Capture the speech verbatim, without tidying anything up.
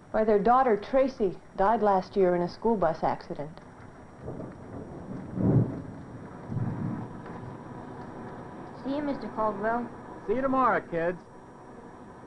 Why, their daughter, Tracy, died last year in a school bus accident. See you, Mister Caldwell. See you tomorrow, kids.